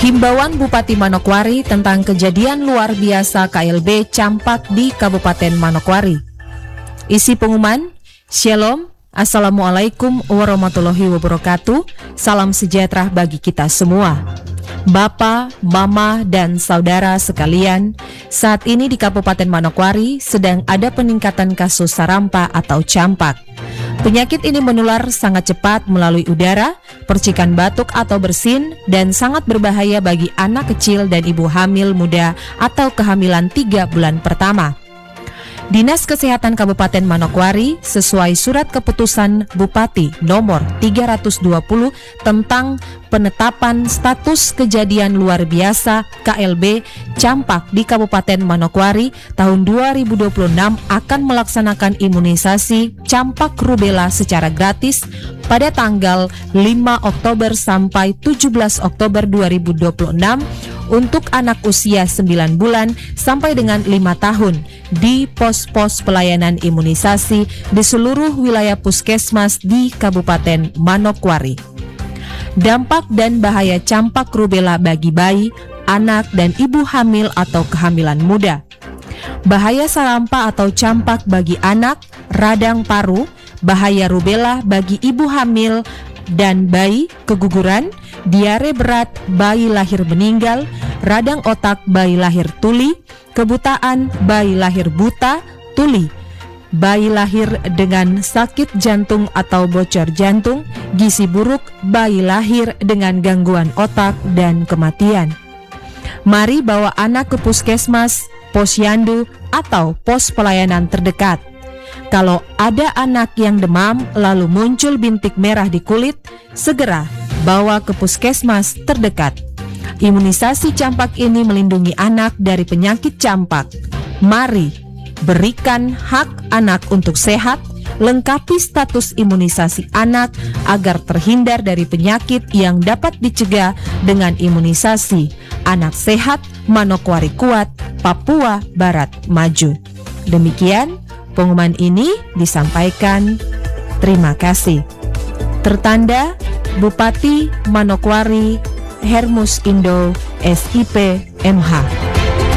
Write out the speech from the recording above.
Himbauan Bupati Manokwari tentang kejadian luar biasa KLB campak di Kabupaten Manokwari. Isi pengumuman, Shalom, Assalamualaikum warahmatullahi wabarakatuh, salam sejahtera bagi kita semua. Bapak, Mama, dan saudara sekalian, saat ini di Kabupaten Manokwari sedang ada peningkatan kasus sarampa atau campak. Penyakit ini menular sangat cepat melalui udara, percikan batuk atau bersin, dan sangat berbahaya bagi anak kecil dan ibu hamil muda atau kehamilan 3 bulan pertama. Dinas Kesehatan Kabupaten Manokwari sesuai surat keputusan Bupati nomor 320 tentang penetapan status kejadian luar biasa KLB campak di Kabupaten Manokwari tahun 2026 akan melaksanakan imunisasi campak rubella secara gratis pada tanggal 5 Oktober sampai 17 Oktober 2026 untuk anak usia 9 bulan sampai dengan 5 tahun di pos-pos pelayanan imunisasi di seluruh wilayah puskesmas di Kabupaten Manokwari. Dampak dan bahaya campak rubella bagi bayi, anak, dan ibu hamil atau kehamilan muda. Bahaya sarampa atau campak bagi anak, radang paru, bahaya rubella bagi ibu hamil dan bayi, keguguran, diare berat, bayi lahir meninggal, radang otak, bayi lahir tuli, kebutaan, bayi lahir buta, tuli, bayi lahir dengan sakit jantung atau bocor jantung, gizi buruk, bayi lahir dengan gangguan otak, dan kematian. Mari bawa anak ke puskesmas, posyandu, atau pos pelayanan terdekat. Kalau ada anak yang demam lalu muncul bintik merah di kulit, segera bawa ke puskesmas terdekat. Imunisasi campak ini melindungi anak dari penyakit campak. Mari berikan hak anak untuk sehat, lengkapi status imunisasi anak agar terhindar dari penyakit yang dapat dicegah dengan imunisasi. Anak sehat, Manokwari kuat, Papua Barat maju. Demikian pengumuman ini disampaikan. Terima kasih. Tertanda Bupati Manokwari Hermus Indo SIP MH.